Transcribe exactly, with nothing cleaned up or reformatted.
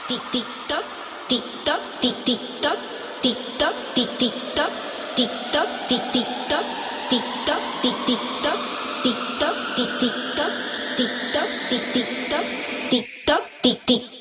tic tic toc, tic toc, tic tic toc, tic toc, tic tic toc, tic toc, tic tic toc, tic toc, tic tic toc, tic toc, tic tic toc, tic toc, tic tic toc, tic toc, tic tic.